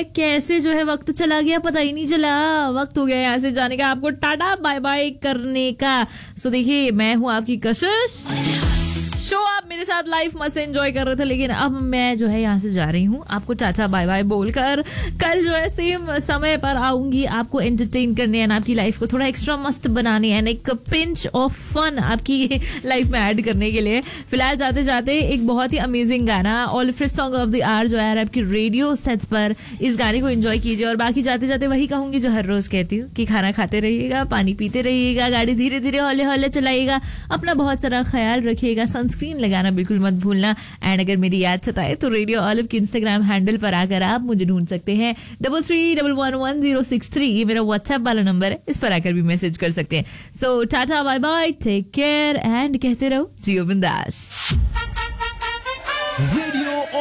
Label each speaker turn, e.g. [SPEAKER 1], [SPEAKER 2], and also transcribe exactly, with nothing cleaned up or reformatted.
[SPEAKER 1] है कैसे जो है वक्त चला गया पता ही नहीं चला। वक्त हो गया यहाँ से जाने का, आपको टाटा बाय बाय करने का। सो देखिए मैं हूँ आपकी कशिश। शो आप मेरे साथ लाइफ मस्त एंजॉय कर रहे थे, लेकिन अब मैं जो है यहाँ से जा रही हूँ आपको टाटा बाय बाय बोलकर। कल जो है सेम समय पर आऊंगी आपको एंटरटेन करने एंड आपकी लाइफ को थोड़ा एक्स्ट्रा मस्त बनाने एंड एक पिंच ऑफ फन आपकी लाइफ में ऐड करने के लिए। फिलहाल जाते जाते एक बहुत ही अमेजिंग गाना all fifth song of the our जो है आपकी रेडियो सेट्स पर, इस गाने को एंजॉय कीजिए। और बाकी जाते जाते वही कहूंगी जो हर रोज कहती हूँ कि खाना खाते रहिएगा, पानी पीते रहिएगा, गाड़ी धीरे धीरे हौले हौले चलाइएगा, अपना बहुत सारा ख्याल रखिएगा, स्क्रीन लगाना बिल्कुल मत भूलना। एंड अगर मेरी याद सताए तो रेडियो ऑलिव के इंस्टाग्राम हैंडल पर आकर आप मुझे ढूंढ सकते हैं। Double three double one one zero six three ये मेरा व्हाट्सएप वाला नंबर है, इस पर आकर भी मैसेज कर सकते हैं। सो tata bye bye, take care and कहते रहो जियो बिंदास।
[SPEAKER 2] रेडियो